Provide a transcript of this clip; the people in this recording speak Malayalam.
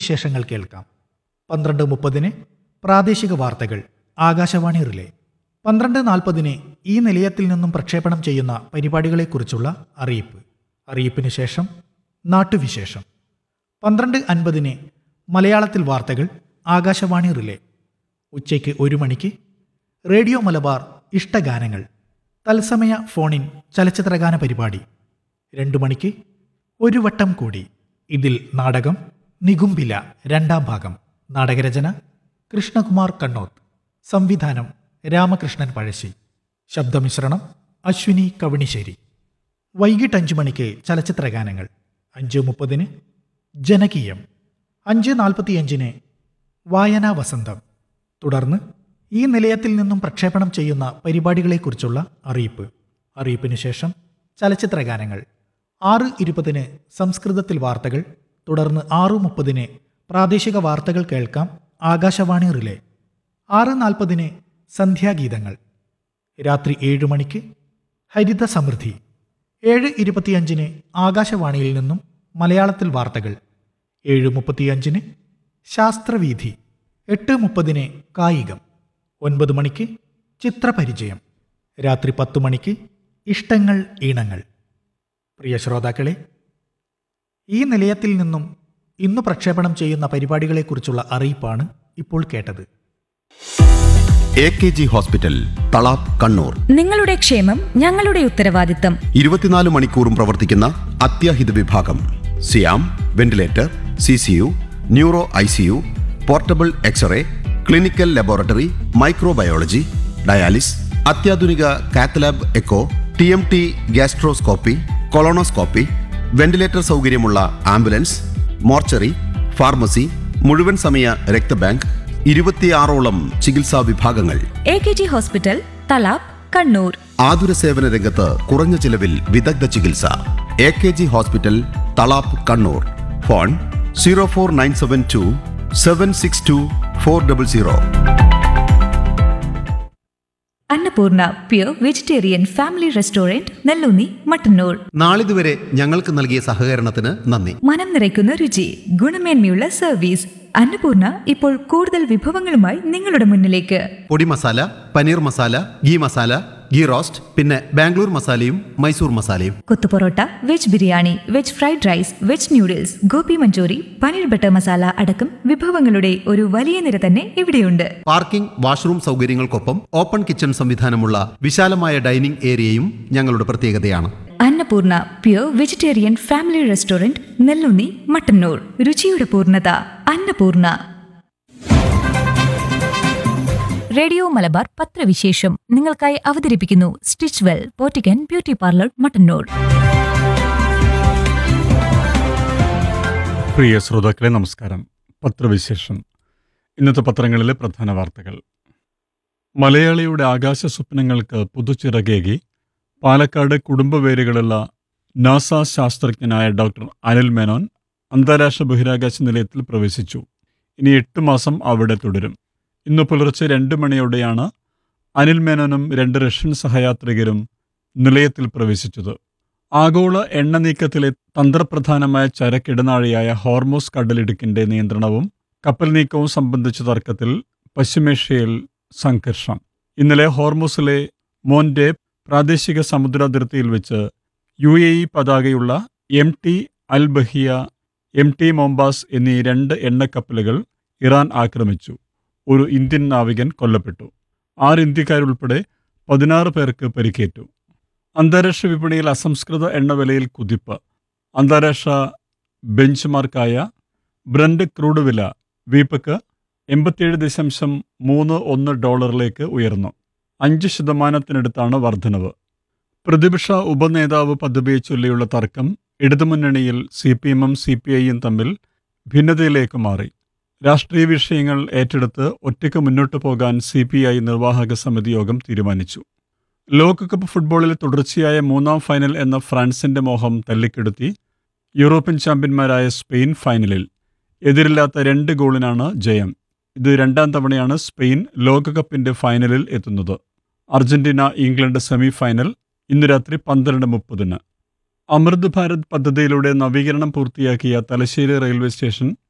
വിശേഷങ്ങൾ കേൾക്കാം. 12:30 പ്രാദേശിക വാർത്തകൾ ആകാശവാണി റിലേ. 12:40 ഈ നിലയത്തിൽ നിന്നും പ്രക്ഷേപണം ചെയ്യുന്ന പരിപാടികളെക്കുറിച്ചുള്ള അറിയിപ്പിന് ശേഷം നാട്ടുവിശേഷം. 12:50 മലയാളത്തിൽ വാർത്തകൾ ആകാശവാണി റിലേ. ഉച്ചയ്ക്ക് 1 മണിക്ക് റേഡിയോ മലബാർ ഇഷ്ടഗാനങ്ങൾ തത്സമയ ഫോണിൻ ചലച്ചിത്രഗാന പരിപാടി. 2 മണിക്ക് ഒരു വട്ടം കൂടി. ഇതിൽ നാടകം നികുംബില 2ാം ഭാഗം. നാടകരചന കൃഷ്ണകുമാർ കണ്ണോത്ത്. സംവിധാനം രാമകൃഷ്ണൻ പഴശ്ശി. ശബ്ദമിശ്രണം അശ്വിനി കവണിശ്ശേരി. വൈകിട്ട് 5 മണിക്ക് ചലച്ചിത്രഗാനങ്ങൾ. 5:30 ജനകീയം. 5:45 വായനാ വസന്തം. തുടർന്ന് ഈ നിലയത്തിൽ നിന്നും പ്രക്ഷേപണം ചെയ്യുന്ന പരിപാടികളെക്കുറിച്ചുള്ള അറിയിപ്പിന് ശേഷം ചലച്ചിത്രഗാനങ്ങൾ. 6:20 സംസ്കൃതത്തിൽ വാർത്തകൾ. തുടർന്ന് 6:30 പ്രാദേശിക വാർത്തകൾ കേൾക്കാം ആകാശവാണി റിലേ. 6:40 സന്ധ്യാഗീതങ്ങൾ. രാത്രി 7 മണിക്ക് ഹരിത സമൃദ്ധി. 7:25 ആകാശവാണിയിൽ നിന്നും മലയാളത്തിൽ വാർത്തകൾ. 7:35 ശാസ്ത്രവീഥി. 8:30 കായികം. 9 മണിക്ക് ചിത്രപരിചയം. രാത്രി 10 മണിക്ക് ഇഷ്ടങ്ങൾ ഈണങ്ങൾ. പ്രിയ ശ്രോതാക്കളെ, ഈ നിലയത്തിൽ നിന്നും ഇന്ന് പ്രക്ഷേപണം ചെയ്യുന്ന പരിപാടികളെക്കുറിച്ചുള്ള അറിയിപ്പാണ് ഇപ്പോൾ കേട്ടത്. AKG hospital Thalap Kannur. നിങ്ങളുടെ ക്ഷേമം ഞങ്ങളുടെ ഉത്തരവാദിത്തം. 24 മണിക്കൂറും പ്രവർത്തിക്കുന്ന അത്യാഹിത വിഭാഗം. സിയാം, ventilator, CCU, neuro ICU, portable x-ray, clinical laboratory, microbiology, dialysis, അത്യാധുനിക cath lab echo, TMT gastroscopy, colonoscopy, ventilator സൗകര്യമുള്ള ആംബുലൻസ്, മോർച്ചറി, ഫാർമസി, മുഴുവൻ സമയ രക്തബാങ്ക്, 26ഓളം ചികിത്സാ വിഭാഗങ്ങൾ. AKG hospital Thalap Kannur. ആതുര സേവന രംഗത്ത് കുറഞ്ഞ ചിലവിൽ വിദഗ്ധ ചികിത്സ. AKG hospital Thalap Kannur. Phone 04972 762 400. Annapurna pure vegetarian family restaurant Nelloonni Mattannur. നാളിതുവരെ ഞങ്ങൾക്ക് നൽകിയ സഹകരണത്തിന് നന്ദി. മനം നിറയ്ക്കുന്ന രുചി, ഗുണമേന്മയുള്ള സർവീസ്. അന്നപൂർണ ഇപ്പോൾ കൂടുതൽ വിഭവങ്ങളുമായി നിങ്ങളുടെ മുന്നിലേക്ക്. പൊടി മസാല, പനീർ മസാല, ഗീ മസാല, ഗീ റോസ്റ്റ്, പിന്നെ ബാംഗ്ലൂർ മസാലയും മൈസൂർ മസാലയും. Kothu parotta, veg biryani, veg fried rice, veg noodles, Gopi Manchurian, paneer butter masala അടക്കം വിഭവങ്ങളുടെ ഒരു വലിയ നിര തന്നെ ഇവിടെയുണ്ട്. പാർക്കിംഗ്, വാഷ്റൂം സൗകര്യങ്ങൾക്കൊപ്പം ഓപ്പൺ കിച്ചൺ സംവിധാനമുള്ള വിശാലമായ ഡൈനിംഗ് ഏരിയയും ഞങ്ങളുടെ പ്രത്യേകതയാണ്. Annapurna pure vegetarian family restaurant Nelloonni Mattannur. രുചിയുടെ പൂർണ്ണത അന്നപൂർണ. റേഡിയോ മലബാർ പത്രവിശേഷം നിങ്ങൾക്കായി അവതരിപ്പിക്കുന്നു stitch well പോറ്റിക്കൻ beauty parlour Mattannur. പ്രിയ ശ്രോതാക്കളെ നമസ്കാരം. പത്രവിശേഷം. ഇന്നത്തെ പത്രങ്ങളിലെ പ്രധാന വാർത്തകൾ. മലയാളിയുടെ ആകാശ സ്വപ്നങ്ങൾക്ക് പുതുച്ചിറകേകി പാലക്കാട് കുടുംബവേരുകളുള്ള നാസ ശാസ്ത്രജ്ഞനായ ഡോക്ടർ അനിൽ മേനോൻ അന്താരാഷ്ട്ര ബഹിരാകാശ നിലയത്തിൽ പ്രവേശിച്ചു. ഇനി 8 മാസം അവിടെ തുടരും. ഇന്ന് പുലർച്ചെ 2 മണിയോടെയാണ് അനിൽ മേനോനും 2 റഷ്യൻ സഹയാത്രികരും നിലയത്തിൽ പ്രവേശിച്ചത്. ആഗോള എണ്ണ നീക്കത്തിലെ തന്ത്രപ്രധാനമായ ചരക്കിടനാഴിയായ ഹോർമൂസ് കടലിടുക്കിന്റെ നിയന്ത്രണവും കപ്പൽ നീക്കവും സംബന്ധിച്ച തർക്കത്തിൽ പശ്ചിമേഷ്യയിൽ സംഘർഷം. ഇന്നലെ ഹോർമൂസിലെ മോൻഡേ പ്രാദേശിക സമുദ്രാതിർത്തിയിൽ വെച്ച് UAE പതാകയുള്ള MT അൽ ബഹിയ, MT മോംബാസ് എന്നീ 2 എണ്ണക്കപ്പലുകൾ ഇറാൻ ആക്രമിച്ചു. ഒരു ഇന്ത്യൻ നാവികൻ കൊല്ലപ്പെട്ടു. 6 ഇന്ത്യക്കാരുൾപ്പെടെ 16 പേർക്ക് പരിക്കേറ്റു. അന്താരാഷ്ട്ര വിപണിയിൽ അസംസ്കൃത എണ്ണവിലയിൽ കുതിപ്പ്. അന്താരാഷ്ട്ര ബെഞ്ച് മാർക്കായ ബ്രന്റ് ക്രൂഡ് വില വീപ്പക്ക് $87.31 ഉയർന്നു. 5% വർധനവ്. പ്രതിപക്ഷ ഉപനേതാവ് പദവിയെ ചൊല്ലിയുള്ള തർക്കം ഇടതുമുന്നണിയിൽ CPM-ഉം CPI-യും തമ്മിൽ ഭിന്നതയിലേക്ക് മാറി. രാഷ്ട്രീയ വിഷയങ്ങൾ ഏറ്റെടുത്ത് ഒറ്റയ്ക്ക് മുന്നോട്ടു പോകാൻ CPI നിർവാഹക സമിതി യോഗം തീരുമാനിച്ചു. ലോകകപ്പ് ഫുട്ബോളിൽ തുടർച്ചയായ 3ാം ഫൈനൽ എന്ന ഫ്രാൻസിന്റെ മോഹം തല്ലിക്കെടുത്തി യൂറോപ്യൻ ചാമ്പ്യന്മാരായ സ്പെയിൻ ഫൈനലിൽ. എതിരില്ലാത്ത 2 ഗോളിനാണ് ജയം. ഇത് 2ാം തവണയാണ് സ്പെയിൻ ലോകകപ്പിന്റെ ഫൈനലിൽ എത്തുന്നത്. അർജന്റീന ഇംഗ്ലണ്ട് സെമി ഫൈനൽ ഇന്ന് രാത്രി 12:30. അമൃത് ഭാരത് പദ്ധതിയിലൂടെ നവീകരണം പൂർത്തിയാക്കിയ തലശ്ശേരി റെയിൽവേ സ്റ്റേഷൻ